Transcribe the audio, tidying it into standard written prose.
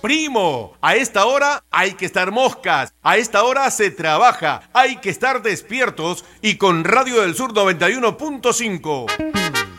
Primo, a esta hora hay que estar moscas, a esta hora se trabaja, hay que estar despiertos y con Radio del Sur 91.5.